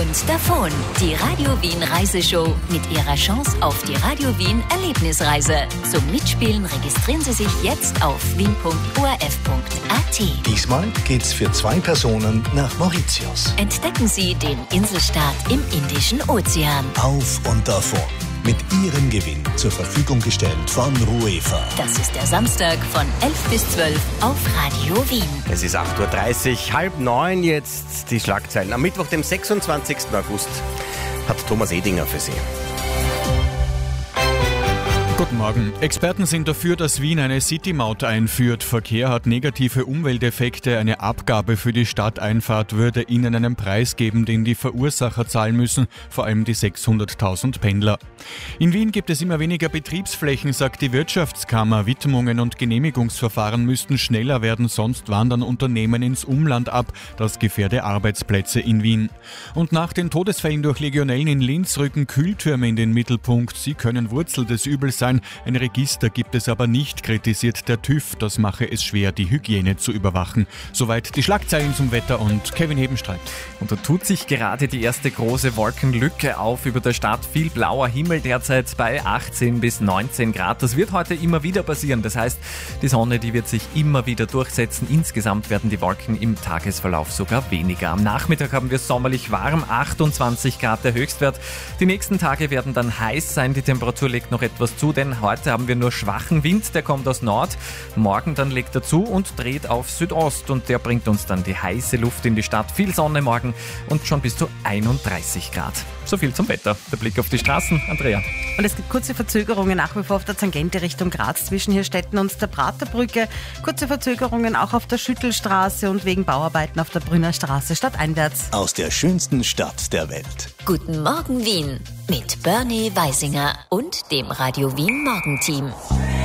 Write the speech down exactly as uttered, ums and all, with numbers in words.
und davon. Die Radio Wien Reiseshow mit ihrer Chance auf die Radio Wien Erlebnisreise. Zum Mitspielen registrieren Sie sich jetzt auf wien punkt o r f punkt a t. Diesmal geht's für zwei Personen nach Mauritius. Entdecken Sie den Inselstaat im Indischen Ozean. Auf und davon. Mit Ihrem Gewinn zur Verfügung gestellt von Ruefa. Das ist der Samstag von elf bis zwölf auf Radio Wien. Es ist acht Uhr dreißig, halb neun jetzt die Schlagzeilen. Am Mittwoch, dem sechsundzwanzigsten August, hat Thomas Edinger für Sie. Guten Morgen. Experten sind dafür, dass Wien eine City-Maut einführt. Verkehr hat negative Umwelteffekte. Eine Abgabe für die Stadteinfahrt würde ihnen einen Preis geben, den die Verursacher zahlen müssen, vor allem die sechshunderttausend Pendler. In Wien gibt es immer weniger Betriebsflächen, sagt die Wirtschaftskammer. Widmungen und Genehmigungsverfahren müssten schneller werden, sonst wandern Unternehmen ins Umland ab. Das gefährde Arbeitsplätze in Wien. Und nach den Todesfällen durch Legionellen in Linz rücken Kühltürme in den Mittelpunkt. Sie können Wurzel des Übels sein. Ein Register gibt es aber nicht, kritisiert der TÜV. Das mache es schwer, die Hygiene zu überwachen. Soweit die Schlagzeilen zum Wetter und Kevin Hebenstreit. Und da tut sich gerade die erste große Wolkenlücke auf über der Stadt. Viel blauer Himmel derzeit bei achtzehn bis neunzehn Grad. Das wird heute immer wieder passieren. Das heißt, die Sonne, die wird sich immer wieder durchsetzen. Insgesamt werden die Wolken im Tagesverlauf sogar weniger. Am Nachmittag haben wir sommerlich warm, achtundzwanzig Grad der Höchstwert. Die nächsten Tage werden dann heiß sein. Die Temperatur legt noch etwas zu, denn heute haben wir nur schwachen Wind, der kommt aus Nord. Morgen dann legt er zu und dreht auf Südost und der bringt uns dann die heiße Luft in die Stadt. Viel Sonne morgen und schon bis zu einunddreißig Grad. So viel zum Wetter. Der Blick auf die Straßen, Andrea. Und es gibt kurze Verzögerungen nach wie vor auf der Tangente Richtung Graz zwischen Hirstetten und der Praterbrücke. Kurze Verzögerungen auch auf der Schüttelstraße und wegen Bauarbeiten auf der Brünner Straße stadteinwärts. Aus der schönsten Stadt der Welt. Guten Morgen Wien mit Bernie Weisinger und dem Radio Wien Morgenteam.